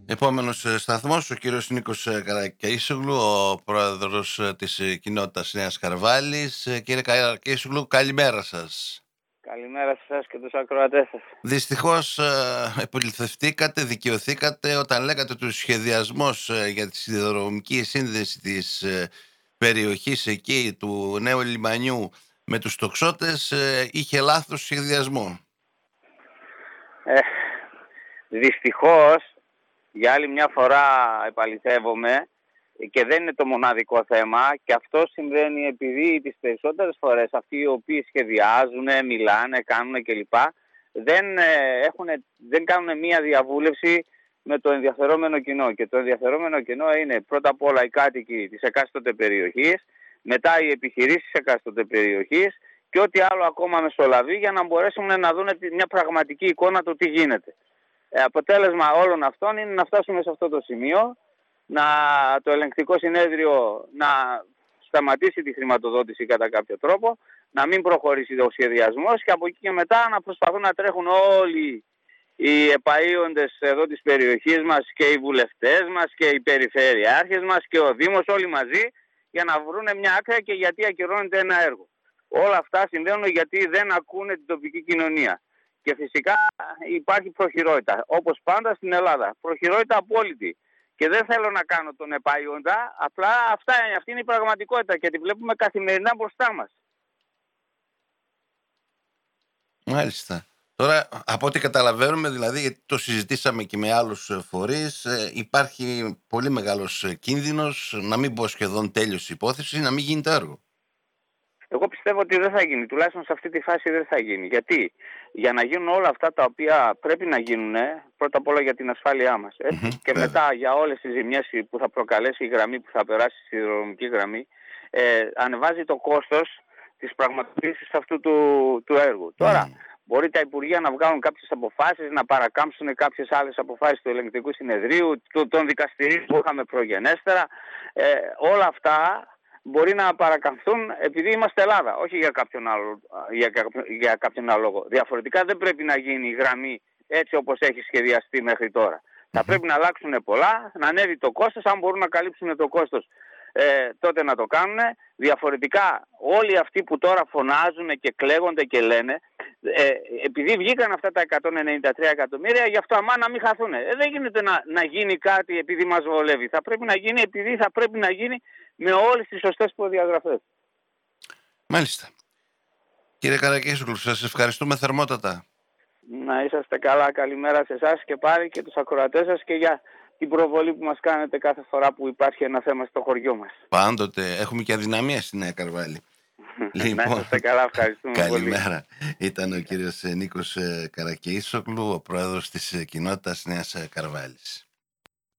Επόμενος σταθμός, ο κύριος Νίκος Καρακεΐσογλου, ο πρόεδρος της κοινότητας Νέας Καρβάλης. Κύριε Καρακεΐσογλου, καλημέρα σας. Καλημέρα σε εσάς και τους ακροατές σας. Δυστυχώς επολιθευτήκατε, δικαιωθήκατε όταν λέγατε ότι ο σχεδιασμός για τη σιδηροδρομική σύνδεση της περιοχής εκεί του Νέου Λιμανιού με τους τοξότες είχε λάθος σχεδιασμό. Δυστυχώς, για άλλη μια φορά επαληθεύομαι, και δεν είναι το μοναδικό θέμα, και αυτό συμβαίνει επειδή τις περισσότερες φορές αυτοί οι οποίοι σχεδιάζουν, μιλάνε, κάνουν κλπ. Δεν κάνουν μία διαβούλευση με το ενδιαφερόμενο κοινό. Και το ενδιαφερόμενο κοινό είναι πρώτα απ' όλα οι κάτοικοι της εκάστοτε περιοχής, μετά οι επιχειρήσεις της εκάστοτε περιοχής και ό,τι άλλο ακόμα μεσολαβεί για να μπορέσουν να δουν μια πραγματική εικόνα του τι γίνεται. Αποτέλεσμα όλων αυτών είναι να φτάσουμε σε αυτό το σημείο, το ελεγκτικό συνέδριο να σταματήσει τη χρηματοδότηση κατά κάποιο τρόπο, να μην προχωρήσει ο σχεδιασμός και από εκεί και μετά να προσπαθούν να τρέχουν όλοι οι επαΐοντες εδώ της περιοχής μας και οι βουλευτές μας και οι περιφερειάρχες μας και ο Δήμος όλοι μαζί για να βρουν μια άκρη και γιατί ακυρώνεται ένα έργο. Όλα αυτά συμβαίνουν γιατί δεν ακούνε την τοπική κοινωνία. Και φυσικά υπάρχει προχειρότητα, όπως πάντα στην Ελλάδα. Προχειρότητα απόλυτη. Και δεν θέλω να κάνω τον επαΐοντα, απλά αυτή είναι η πραγματικότητα και τη βλέπουμε καθημερινά μπροστά μας. Μάλιστα. Τώρα, από ό,τι καταλαβαίνουμε, δηλαδή, γιατί το συζητήσαμε και με άλλους φορείς, υπάρχει πολύ μεγάλος κίνδυνος, να μην πω σχεδόν τέλειωση υπόθεση, να μην γίνει το έργο. Εγώ πιστεύω ότι δεν θα γίνει, τουλάχιστον σε αυτή τη φάση δεν θα γίνει. Γιατί? Για να γίνουν όλα αυτά τα οποία πρέπει να γίνουν, πρώτα απ' όλα για την ασφάλειά μας, και μετά για όλες τις ζημιές που θα προκαλέσει η γραμμή που θα περάσει στη σιδηροδρομική γραμμή, ανεβάζει το κόστος της πραγματοποίησης αυτού του έργου. Τώρα, μπορεί τα Υπουργεία να βγάλουν κάποιες αποφάσεις, να παρακάμψουν κάποιες άλλες αποφάσεις του ελεγκτικού συνεδρίου, των δικαστηρίων που είχαμε προγενέστερα. Όλα αυτά μπορεί να παρακαμφθούν επειδή είμαστε Ελλάδα, όχι για κάποιον άλλο λόγο. Διαφορετικά δεν πρέπει να γίνει η γραμμή έτσι όπως έχει σχεδιαστεί μέχρι τώρα. Θα πρέπει να αλλάξουν πολλά, να ανέβει το κόστος, αν μπορούν να καλύψουν το κόστος τότε να το κάνουν. Διαφορετικά όλοι αυτοί που τώρα φωνάζουν και κλαίγονται και λένε, επειδή βγήκαν αυτά τα 193 εκατομμύρια, γι' αυτό αμά να μην χαθούν. Δεν γίνεται να γίνει κάτι επειδή μας βολεύει. Θα πρέπει να γίνει επειδή θα πρέπει να γίνει με όλες τις σωστές προδιαγραφές. Μάλιστα. Κύριε Καρακεΐσογλου, σας ευχαριστούμε θερμότατα. Να είσαστε καλά. Καλημέρα σε εσάς και πάλι και τους ακροατές σας και για την προβολή που μας κάνετε κάθε φορά που υπάρχει ένα θέμα στο χωριό μας. Πάντοτε έχουμε και αδυναμία στη Νέα Καρβάλη. Λοιπόν, να είστε καλά, ευχαριστούμε πολύ. Καλημέρα. Ήταν ο κύριος Νίκος Καρακεΐσογλου, ο πρόεδρος της κοινότητας Νέας Καρβάλης.